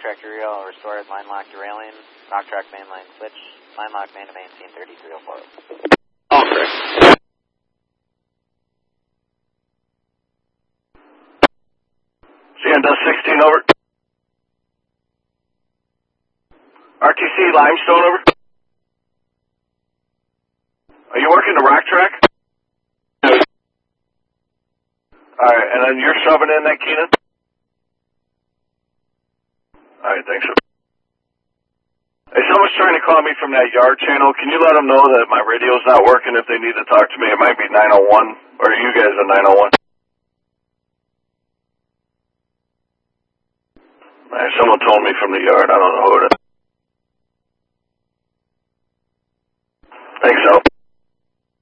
track aerial, restored, line lock derailing, rock track main line switch, line lock main to main, scene 3304. Oh, correct. CN does 16 over. RTC Limestone over. Are you working the rock track? Alright, and then you're subbing in that, Keenan? Alright, thanks. Hey, someone's trying to call me from that yard channel. Can you let them know that my radio's not working if they need to talk to me? It might be 901, or you guys are 901. Alright, someone told me from the yard. I don't know who it is. Thanks, Al.